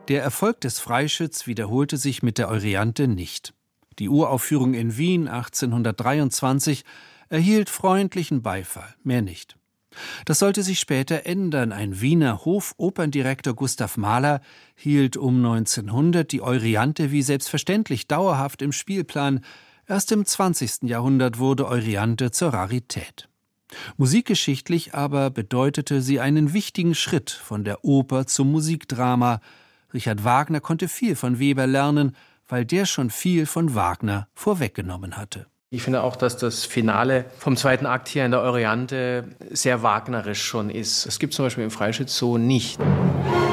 Der Erfolg des Freischütz wiederholte sich mit der Euryanthe nicht. Die Uraufführung in Wien 1823 erhielt freundlichen Beifall, mehr nicht. Das sollte sich später ändern. Ein Wiener Hofoperndirektor Gustav Mahler hielt um 1900 die Euryanthe wie selbstverständlich dauerhaft im Spielplan. Erst im 20. Jahrhundert wurde Euryanthe zur Rarität. Musikgeschichtlich aber bedeutete sie einen wichtigen Schritt von der Oper zum Musikdrama. Richard Wagner konnte viel von Weber lernen, weil der schon viel von Wagner vorweggenommen hatte. Ich finde auch, dass das Finale vom zweiten Akt hier in der Euryanthe sehr wagnerisch schon ist. Das gibt es zum Beispiel im Freischütz so nicht.